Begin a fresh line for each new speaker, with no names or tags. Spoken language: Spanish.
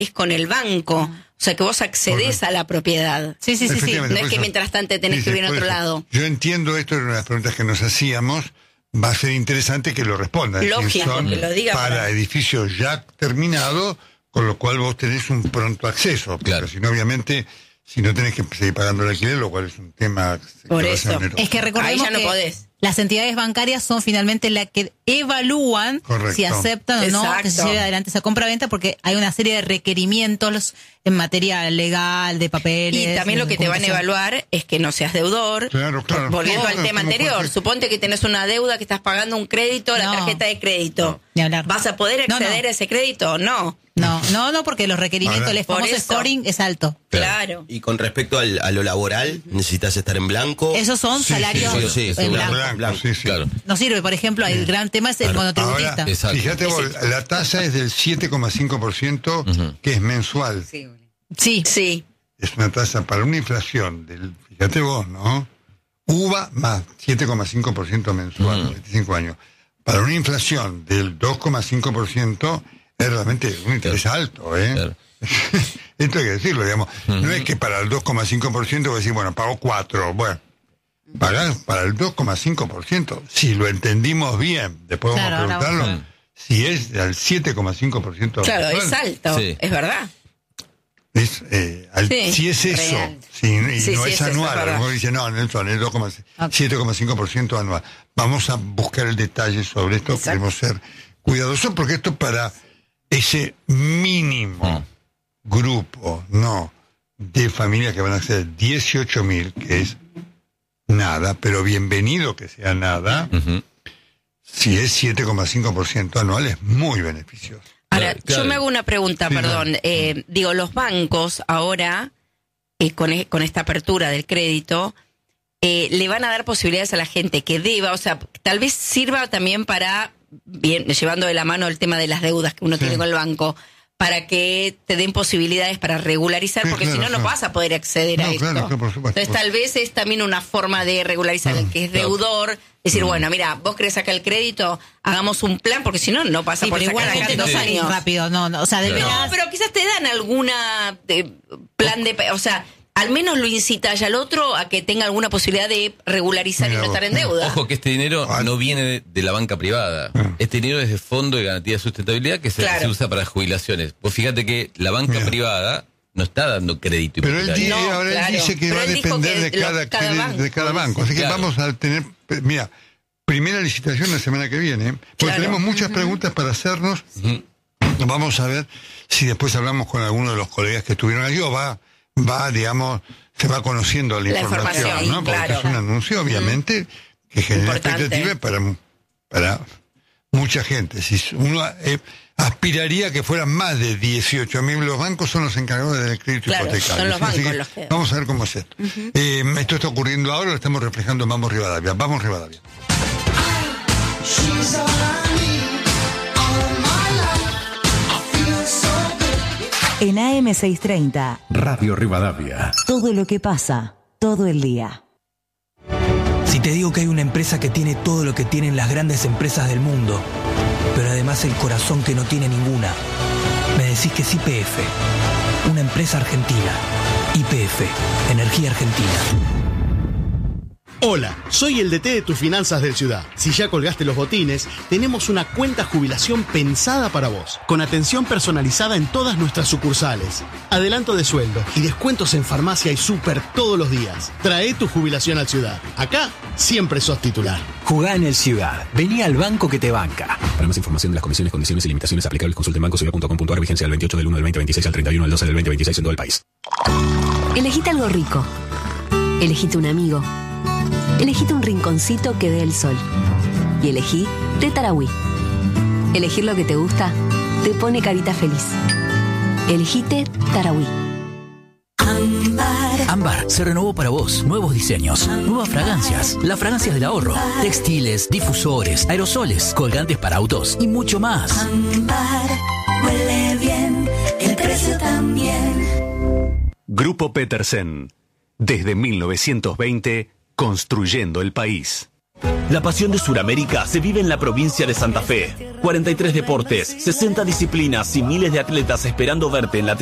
es con el banco. O sea, que vos accedés a la propiedad.
Sí.
No es que mientras tanto tenés que ir a otro lado.
Yo entiendo, esto era una de las preguntas que nos hacíamos. Va a ser interesante que lo respondan.
Lógico, que lo diga.
Para edificios ya terminados, con lo cual vos tenés un pronto acceso. Claro. Si no, obviamente, si no tenés que seguir pagando el alquiler, lo cual es un tema...
Por eso.
Es que recordemos
ahí ya no
que
podés.
Las entidades bancarias son finalmente las que evalúan si aceptan o no que se lleve adelante esa compra-venta, porque hay una serie de requerimientos en materia legal, de papeles.
Y también lo que te van a evaluar es que no seas deudor.
Claro.
Volviendo al tema anterior, suponte que tenés una deuda, que estás pagando un crédito, la tarjeta de crédito.
Ni hablar.
¿Vas a poder acceder a ese crédito o no?
No, porque los requerimientos, el famoso scoring es alto.
Claro.
Y con respecto a lo laboral, necesitas estar en blanco.
Esos son salarios en blanco.
Sí.
Claro.
No sirve, por ejemplo, el gran tema es el monotributista.
Ahora, fíjate vos, la tasa es del 7,5%, que es mensual.
Sí.
Es una tasa para una inflación del, fíjate vos, ¿no? UVA más 7,5% mensual, 25 años. Para una inflación del 2,5% es realmente un interés alto, ¿eh? Claro. Esto hay que decirlo, digamos. No es que para el 2,5% vos decís, bueno, pago 4. Bueno, pagás para el 2,5%. Si lo entendimos bien, después vamos a preguntarlo. Si es al 7,5%.
Claro, es alto, es verdad.
Si es eso, no es anual, a lo mejor dice, no, Nelson, es 7,5% anual. Vamos a buscar el detalle sobre esto. Queremos ser cuidadosos, porque esto para ese mínimo grupo de familias que van a ser 18.000, que es nada, pero bienvenido que sea nada, si es 7,5% anual es muy beneficioso.
Ahora, yo me hago una pregunta, perdón. Digo, los bancos ahora, con esta apertura del crédito, le van a dar posibilidades a la gente que deba, o sea, tal vez sirva también para, llevando de la mano el tema de las deudas que uno tiene con el banco, para que te den posibilidades para regularizar, porque si no, no vas a poder acceder a esto.
Por supuesto.
Entonces, tal vez es también una forma de regularizar el que es deudor. Decir, bueno, mira, vos querés sacar el crédito, hagamos un plan, porque si no, no pasa por sacar acá en 2 años.
Rápido, o sea,
pero quizás te dan alguna plan de... O sea, al menos lo incita ya al otro a que tenga alguna posibilidad de regularizar y no estar en deuda.
Ojo que este dinero no viene de la banca privada. Este dinero es de Fondo de Garantía de Sustentabilidad que se usa para jubilaciones. Vos fíjate que la banca privada no está dando crédito hipotecario.
Pero él dice que va a depender de cada banco. Así que vamos a tener... Mira, primera licitación la semana que viene, porque tenemos muchas preguntas para hacernos. Vamos a ver si después hablamos con alguno de los colegas que estuvieron allí, o digamos, se va conociendo la información, ¿no? Porque es un anuncio, obviamente, que genera expectativa para mucha gente. Si uno aspiraría que fueran más de 18.000, los bancos son los encargados del crédito hipotecario.
Son los bancos los que...
Vamos a ver cómo es esto. Esto está ocurriendo ahora, lo estamos reflejando en Vamos Rivadavia. Vamos Rivadavia.
En AM630,
Radio Rivadavia.
Todo lo que pasa, todo el día.
Si te digo que hay una empresa que tiene todo lo que tienen las grandes empresas del mundo, pero además el corazón que no tiene ninguna, me decís que es YPF, una empresa argentina. YPF, Energía Argentina.
Hola, soy el DT de tus finanzas del Ciudad. Si ya colgaste los botines, tenemos una cuenta jubilación pensada para vos, con atención personalizada en todas nuestras sucursales, adelanto de sueldo y descuentos en farmacia y súper todos los días. Trae tu jubilación al Ciudad. Acá siempre sos titular.
Jugá en el Ciudad. Vení al banco que te banca.
Para más información de las comisiones, condiciones y limitaciones aplicables, consulte en bancociudad.com.ar, vigencia del 28 del 1 del 2026 al 31 del 12 del 2026 en todo el país.
Elegite algo rico. Elegite un amigo. Elegite un rinconcito que dé el sol. Y elegí Té Tarahui. Elegir lo que te gusta te pone carita feliz. Elegite Tarahui.
Ámbar se renovó para vos. Nuevos diseños, nuevas fragancias, las fragancias del ahorro, textiles, difusores, aerosoles, colgantes para autos y mucho más.
Ámbar huele bien, el precio también.
Grupo Petersen. Desde 1920, construyendo el país.
La pasión de Sudamérica se vive en la provincia de Santa Fe. 43 deportes, 60 disciplinas y miles de atletas esperando verte en la